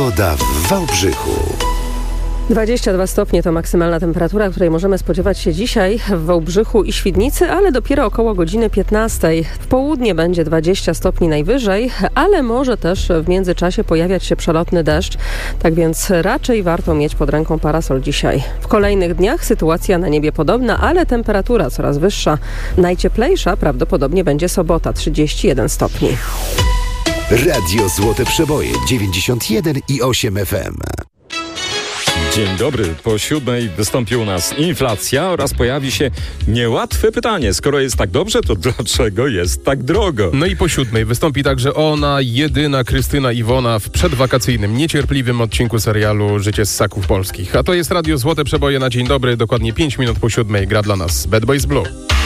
Pogoda w Wałbrzychu. 22 stopnie to maksymalna temperatura, której możemy spodziewać się dzisiaj w Wałbrzychu i Świdnicy, ale dopiero około godziny 15. W południe będzie 20 stopni najwyżej, ale może też w międzyczasie pojawiać się przelotny deszcz. Tak więc raczej warto mieć pod ręką parasol dzisiaj. W kolejnych dniach sytuacja na niebie podobna, ale temperatura coraz wyższa. Najcieplejsza prawdopodobnie będzie sobota, 31 stopni. Radio Złote Przeboje 91,8 FM. Dzień dobry. Po 7 wystąpi u nas inflacja oraz pojawi się niełatwe pytanie. Skoro jest tak dobrze, to dlaczego jest tak drogo? No i po 7 wystąpi także ona, jedyna Krystyna Iwona w przedwakacyjnym, niecierpliwym odcinku serialu Życie z Ssaków Polskich. A to jest Radio Złote Przeboje na dzień dobry. Dokładnie 5 minut po 7 gra dla nas Bad Boys Blue.